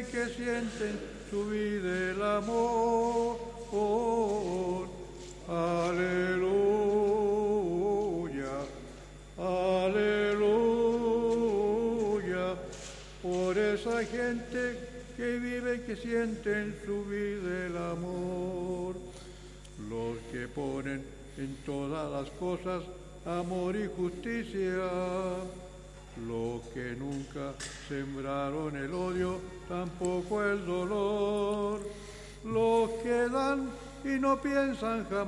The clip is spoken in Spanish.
que sienten su vida el amor. Aleluya, aleluya, por esa gente que vive y que siente en su vida el amor. Los que ponen en todas las cosas amor y justicia, los que nunca sembraron el odio, tampoco el dolor, los que dan y no piensan jamás